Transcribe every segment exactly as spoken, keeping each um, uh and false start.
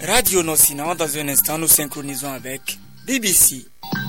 Radio Nocina. Dans un instant, nous synchronisons avec B B C.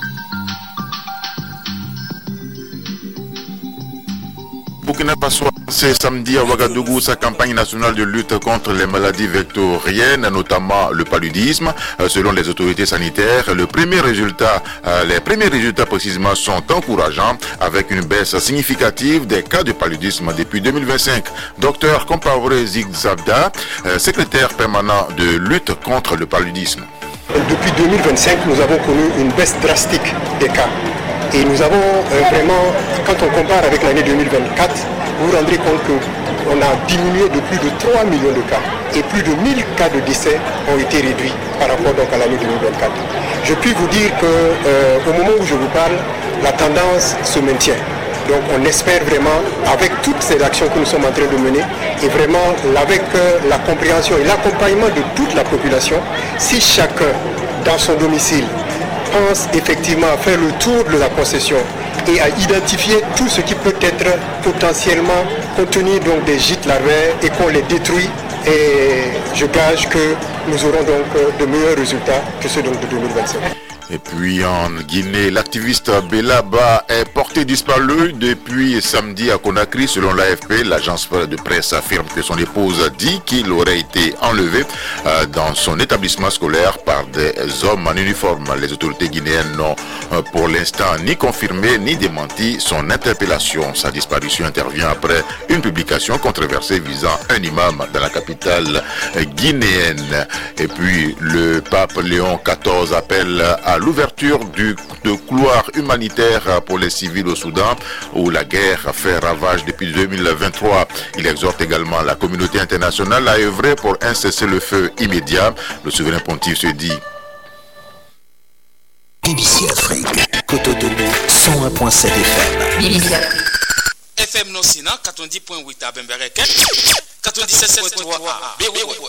Burkina Faso, c'est samedi à Ouagadougou sa campagne nationale de lutte contre les maladies vectoriennes, notamment le paludisme. Selon les autorités sanitaires, le premier résultat, les premiers résultats précisément sont encourageants, avec une baisse significative des cas de paludisme depuis deux mille vingt-cinq. Docteur Compaoré Zigzabda, secrétaire permanent de lutte contre le paludisme. Depuis deux mille vingt-cinq, nous avons connu une baisse drastique des cas. Et nous avons euh, vraiment, quand on compare avec l'année deux mille vingt-quatre, vous vous rendrez compte qu'on a diminué de plus de trois millions de cas. Et plus de mille cas de décès ont été réduits par rapport donc à l'année deux mille vingt-quatre. Je puis vous dire qu'au euh, moment où je vous parle, la tendance se maintient. Donc on espère vraiment, avec toutes ces actions que nous sommes en train de mener, et vraiment avec euh, la compréhension et l'accompagnement de toute la population, si chacun dans son domicile pense effectivement à faire le tour de la concession et à identifier tout ce qui peut être potentiellement contenu donc des gîtes larvaires et qu'on les détruit, et je gage que nous aurons donc de meilleurs résultats que ceux donc de deux mille vingt-cinq. Et puis en Guinée, l'activiste Belaba est porté disparu depuis samedi à Conakry. Selon l'A F P, l'agence de presse affirme que son épouse dit qu'il aurait été enlevé dans son établissement scolaire par des hommes en uniforme. Les autorités guinéennes n'ont pour l'instant ni confirmé ni démenti son interpellation. Sa disparition intervient après une publication controversée visant un imam dans la capitale guinéenne. Et puis le pape Léon quatorze appelle à l'ouverture du de couloir humanitaire pour les civils au Soudan, où la guerre fait ravage depuis deux mille vingt-trois. Il exhorte également la communauté internationale à œuvrer pour un cessez-le-feu immédiat. Le souverain pontife se dit B B C Afrique, Cotonou, cent un virgule sept F M. B B C Afrique. F M Nocina, quatre-vingt-dix virgule huit à Bemberek, quatre-vingt-dix-sept virgule trois à